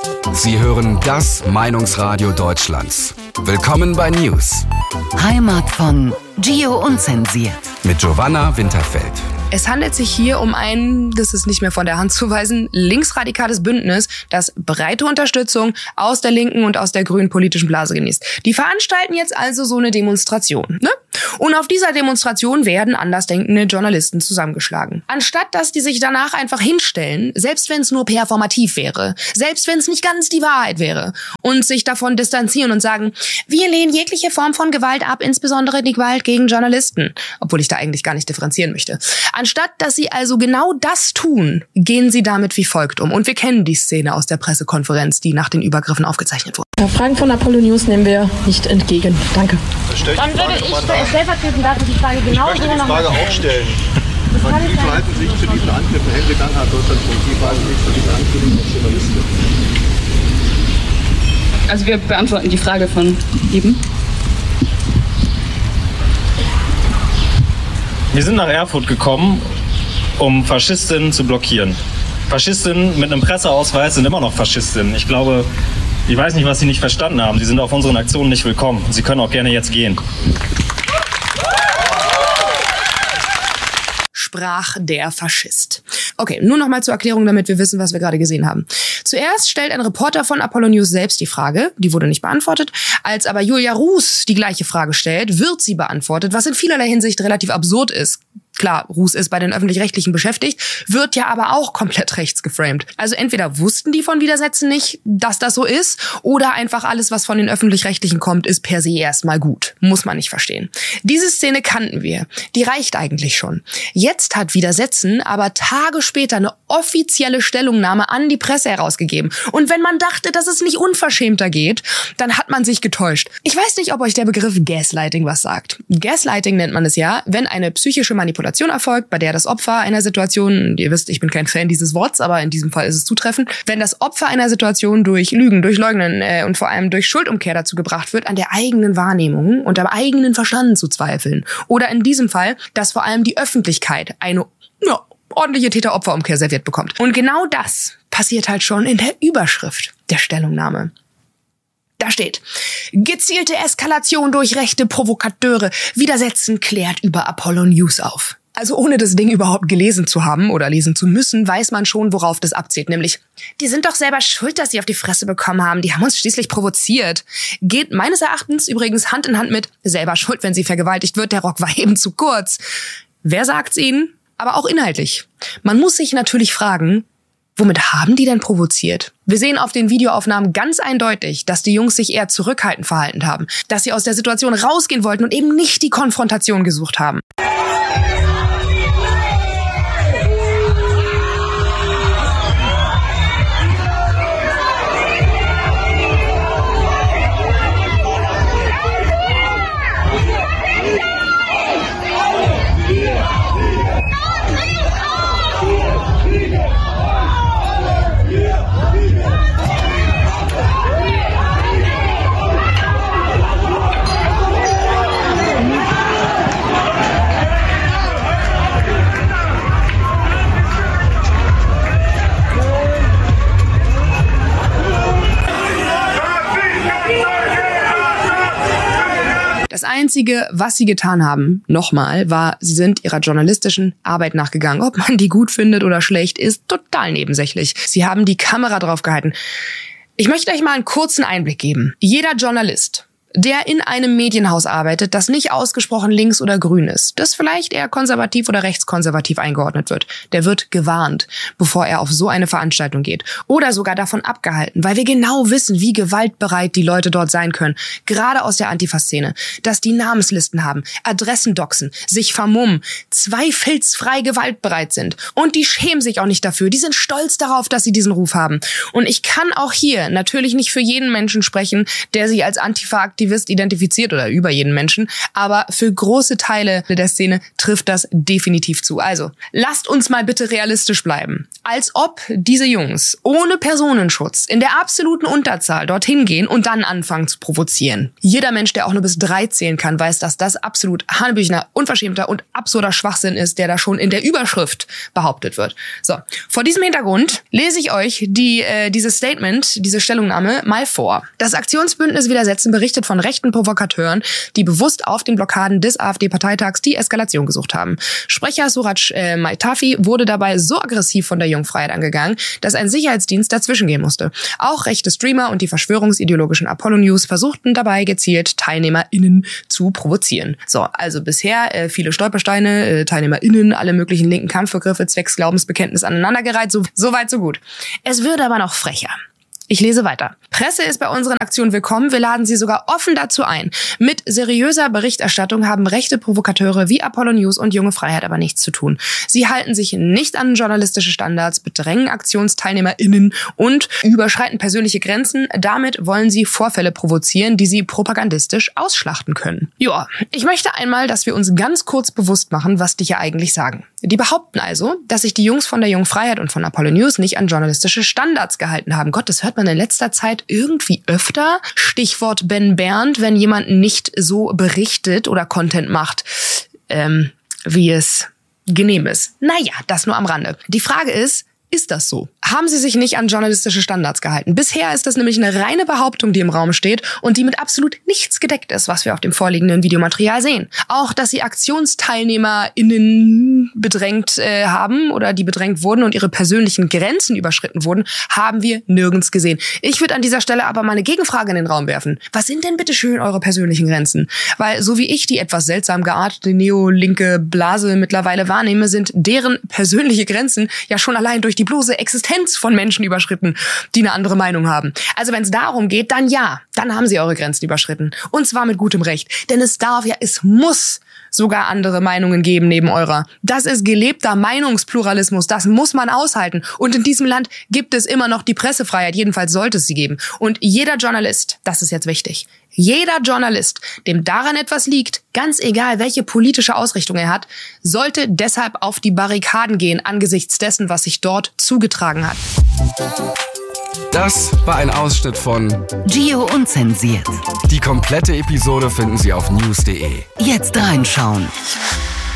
Sie hören das Meinungsradio Deutschlands. Willkommen bei News. Heimat von Gio Unzensiert. Mit Giovanna Winterfeld. Es handelt sich hier um ein, das ist nicht mehr von der Hand zu weisen, linksradikales Bündnis, das breite Unterstützung aus der linken und aus der grünen politischen Blase genießt. Die veranstalten jetzt also so eine Demonstration, ne? Und auf dieser Demonstration werden andersdenkende Journalisten zusammengeschlagen. Anstatt dass die sich danach einfach hinstellen, selbst wenn es nur performativ wäre, selbst wenn es nicht ganz die Wahrheit wäre, und sich davon distanzieren und sagen, wir lehnen jegliche Form von Gewalt ab, insbesondere die Gewalt gegen Journalisten, obwohl ich da eigentlich gar nicht differenzieren möchte. Anstatt dass sie also genau das tun, gehen sie damit wie folgt um. Und wir kennen die Szene aus der Pressekonferenz, die nach den Übergriffen aufgezeichnet wurde. Ja, Fragen von Apollo News nehmen wir nicht entgegen. Danke. Dann würde ich stellvertretend dazu die Frage genau so noch... Ich möchte die Frage auch stellen. Wie verhalten Sie sich zu diesen Angriffen? Henry Danner hat Deutschland.de verhalten sich zu diesen Angriffen als Journalistin? Also wir beantworten die Frage von eben. Wir sind nach Erfurt gekommen, um Faschistinnen zu blockieren. Faschistinnen mit einem Presseausweis sind immer noch Faschistinnen. Ich weiß nicht, was Sie nicht verstanden haben. Sie sind auf unseren Aktionen nicht willkommen. Sie können auch gerne jetzt gehen. Sprach der Faschist. Okay, nur noch mal zur Erklärung, damit wir wissen, was wir gerade gesehen haben. Zuerst stellt ein Reporter von Apollo News selbst die Frage, die wurde nicht beantwortet. Als aber Julia Ruß die gleiche Frage stellt, wird sie beantwortet, was in vielerlei Hinsicht relativ absurd ist. Klar, Ruß ist bei den Öffentlich-Rechtlichen beschäftigt, wird ja aber auch komplett rechts geframed. Also entweder wussten die von Widersätzen nicht, dass das so ist, oder einfach alles, was von den Öffentlich-Rechtlichen kommt, ist per se erstmal gut. Muss man nicht verstehen. Diese Szene kannten wir. Die reicht eigentlich schon. Jetzt hat Widersätzen aber Tage später eine offizielle Stellungnahme an die Presse herausgegeben. Und wenn man dachte, dass es nicht unverschämter geht, dann hat man sich getäuscht. Ich weiß nicht, ob euch der Begriff Gaslighting was sagt. Gaslighting nennt man es ja, wenn eine psychische Manipulation erfolgt, bei der das Opfer einer Situation, ihr wisst, ich bin kein Fan dieses Wortes, aber in diesem Fall ist es zutreffend, wenn das Opfer einer Situation durch Lügen, durch Leugnen und vor allem durch Schuldumkehr dazu gebracht wird, an der eigenen Wahrnehmung und am eigenen Verstand zu zweifeln. Oder in diesem Fall, dass vor allem die Öffentlichkeit eine ordentliche Täter-Opfer-Umkehr serviert bekommt. Und genau das passiert halt schon in der Überschrift der Stellungnahme. Da steht, gezielte Eskalation durch rechte Provokateure, Widersätzen klärt über Apollo News auf. Also ohne das Ding überhaupt gelesen zu haben oder lesen zu müssen, weiß man schon, worauf das abzielt. Nämlich, die sind doch selber schuld, dass sie auf die Fresse bekommen haben. Die haben uns schließlich provoziert. Geht meines Erachtens übrigens Hand in Hand mit selber schuld, wenn sie vergewaltigt wird. Der Rock war eben zu kurz. Wer sagt's ihnen? Aber auch inhaltlich. Man muss sich natürlich fragen, womit haben die denn provoziert? Wir sehen auf den Videoaufnahmen ganz eindeutig, dass die Jungs sich eher zurückhaltend verhalten haben. Dass sie aus der Situation rausgehen wollten und eben nicht die Konfrontation gesucht haben. Das Einzige, was sie getan haben, nochmal, war, sie sind ihrer journalistischen Arbeit nachgegangen. Ob man die gut findet oder schlecht, ist total nebensächlich. Sie haben die Kamera drauf gehalten. Ich möchte euch mal einen kurzen Einblick geben. Jeder Journalist, der in einem Medienhaus arbeitet, das nicht ausgesprochen links oder grün ist, das vielleicht eher konservativ oder rechtskonservativ eingeordnet wird, der wird gewarnt, bevor er auf so eine Veranstaltung geht. Oder sogar davon abgehalten, weil wir genau wissen, wie gewaltbereit die Leute dort sein können, gerade aus der Antifa-Szene, dass die Namenslisten haben, Adressen doxen, sich vermummen, zweifelsfrei gewaltbereit sind. Und die schämen sich auch nicht dafür, die sind stolz darauf, dass sie diesen Ruf haben. Und ich kann auch hier natürlich nicht für jeden Menschen sprechen, der sich als Antifa-Aktivist Aktivist identifiziert oder über jeden Menschen, aber für große Teile der Szene trifft das definitiv zu. Also, lasst uns mal bitte realistisch bleiben. Als ob diese Jungs ohne Personenschutz in der absoluten Unterzahl dorthin gehen und dann anfangen zu provozieren. Jeder Mensch, der auch nur bis 3 zählen kann, weiß, dass das absolut hanebüchener, unverschämter und absurder Schwachsinn ist, der da schon in der Überschrift behauptet wird. So, vor diesem Hintergrund lese ich euch dieses Statement, diese Stellungnahme mal vor. Das Aktionsbündnis Widersetzen berichtet von rechten Provokateuren, die bewusst auf den Blockaden des AfD-Parteitags die Eskalation gesucht haben. Sprecher Suraj Maitafi wurde dabei so aggressiv von der Jungfreiheit angegangen, dass ein Sicherheitsdienst dazwischen gehen musste. Auch rechte Streamer und die verschwörungsideologischen Apollo News versuchten dabei gezielt TeilnehmerInnen zu provozieren. So, also bisher viele Stolpersteine, TeilnehmerInnen, alle möglichen linken Kampfbegriffe zwecks Glaubensbekenntnis aneinandergereiht. So weit, so gut. Es wird aber noch frecher. Ich lese weiter. Presse ist bei unseren Aktionen willkommen. Wir laden sie sogar offen dazu ein. Mit seriöser Berichterstattung haben rechte Provokateure wie Apollo News und Junge Freiheit aber nichts zu tun. Sie halten sich nicht an journalistische Standards, bedrängen AktionsteilnehmerInnen und überschreiten persönliche Grenzen. Damit wollen sie Vorfälle provozieren, die sie propagandistisch ausschlachten können. Ja, ich möchte einmal, dass wir uns ganz kurz bewusst machen, was die hier eigentlich sagen. Die behaupten also, dass sich die Jungs von der Jungen Freiheit und von Apollo News nicht an journalistische Standards gehalten haben. Gott, das hört man in letzter Zeit irgendwie öfter. Stichwort Ben Bernd, wenn jemand nicht so berichtet oder Content macht, wie es genehm ist. Naja, das nur am Rande. Die Frage ist das so? Haben sie sich nicht an journalistische Standards gehalten? Bisher ist das nämlich eine reine Behauptung, die im Raum steht und die mit absolut nichts gedeckt ist, was wir auf dem vorliegenden Videomaterial sehen. Auch, dass sie AktionsteilnehmerInnen bedrängt haben oder die bedrängt wurden und ihre persönlichen Grenzen überschritten wurden, haben wir nirgends gesehen. Ich würde an dieser Stelle aber mal eine Gegenfrage in den Raum werfen. Was sind denn bitte schön eure persönlichen Grenzen? Weil so wie ich die etwas seltsam geartete neolinke Blase mittlerweile wahrnehme, sind deren persönliche Grenzen ja schon allein durch die bloße Existenz von Menschen überschritten, die eine andere Meinung haben. Also wenn es darum geht, dann ja, dann haben sie eure Grenzen überschritten. Und zwar mit gutem Recht. Denn es muss sogar andere Meinungen geben neben eurer. Das ist gelebter Meinungspluralismus, das muss man aushalten. Und in diesem Land gibt es immer noch die Pressefreiheit, jedenfalls sollte es sie geben. Und jeder Journalist, das ist jetzt wichtig, jeder Journalist, dem daran etwas liegt, ganz egal welche politische Ausrichtung er hat, sollte deshalb auf die Barrikaden gehen angesichts dessen, was sich dort zugetragen hat. Das war ein Ausschnitt von Gio Unzensiert. Die komplette Episode finden Sie auf news.de. Jetzt reinschauen.